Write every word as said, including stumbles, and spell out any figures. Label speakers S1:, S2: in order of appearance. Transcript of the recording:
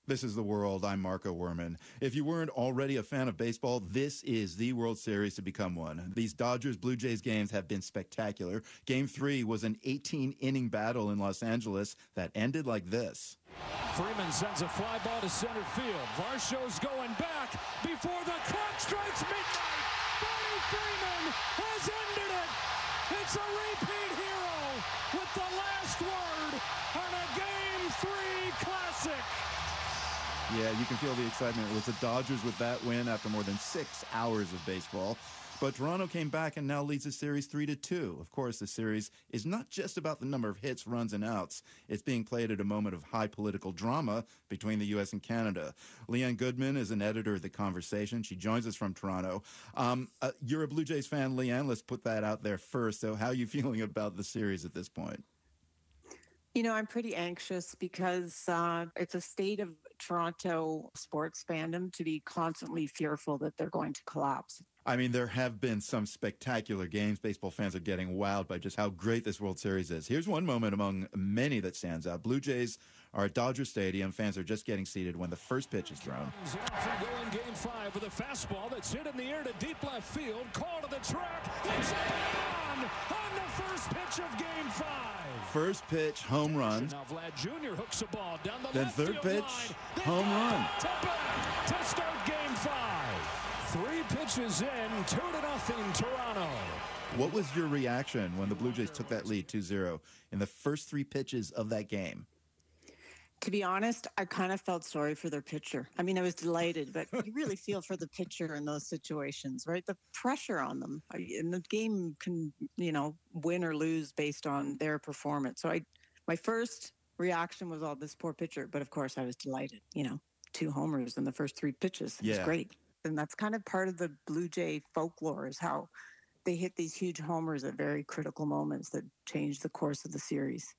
S1: This is The World. I'm Marco Werman. If you weren't already a fan of baseball, this is the World Series to become one. These Dodgers-Blue Jays games have been spectacular. Game three was an eighteen-inning battle in Los Angeles that ended like this.
S2: Freeman sends a fly ball to center field. Varsho's going back before the clock strikes midnight. Freddie Freeman has ended it. It's a repeat hero with the last word on a Game three classic.
S1: Yeah, you can feel the excitement. It was the Dodgers with that win after more than six hours of baseball. But Toronto came back and now leads the series three to two. Of course, the series is not just about the number of hits, runs, and outs. It's being played at a moment of high political drama between the U S and Canada. Leanne Goodman is an editor of The Conversation. She joins us from Toronto. Um, uh, you're a Blue Jays fan, Leanne. Let's put that out there first. So how are you feeling about the series at this point?
S3: You know, I'm pretty anxious because uh, it's a state of Toronto sports fandom to be constantly fearful that they're going to collapse.
S1: I mean, there have been some spectacular games. Baseball fans are getting wowed by just how great this World Series is. Here's one moment among many that stands out. Blue Jays are at Dodger Stadium. Fans are just getting seated when the first pitch is thrown.
S2: From going game five with a fastball that's hit in the air to deep left field. Call to the track. It's a home run on the first pitch of game five.
S1: First pitch, home run.
S2: Now Vlad Junior hooks the ball down the
S1: then
S2: left
S1: third
S2: field
S1: pitch,
S2: line.
S1: home run.
S2: To back to start game five. Three pitches in, two to nothing, Toronto.
S1: What was your reaction when the Blue Jays took that lead two zero in the first three pitches of that game?
S3: To be honest, I kind of felt sorry for their pitcher. I mean, I was delighted, but you really feel for the pitcher in those situations, right? The pressure on them. And the game can, you know, win or lose based on their performance. So I, my first reaction was, oh, this poor pitcher. But of course, I was delighted. You know, two homers in the first three pitches. It
S1: yeah.
S3: was great. And that's kind of part of the Blue Jay folklore is how they hit these huge homers at very critical moments that change the course of the series.